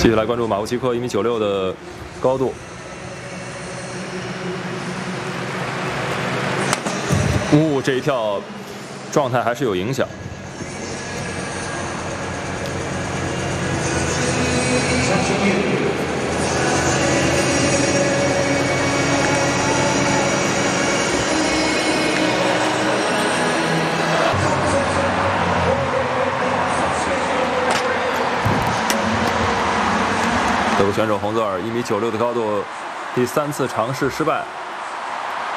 继续来关注马乌奇克1.96米的高度。这一跳状态还是有影响。德国选手洪泽尔1.96米的高度，第3次尝试失败。